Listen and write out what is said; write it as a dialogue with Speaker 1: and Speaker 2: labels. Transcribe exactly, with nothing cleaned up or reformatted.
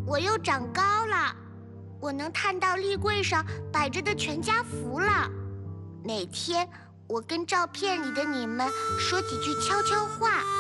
Speaker 1: 我又长高了，我能探到立柜上摆着的全家福了。哪天我跟照片里的你们说几句悄悄话，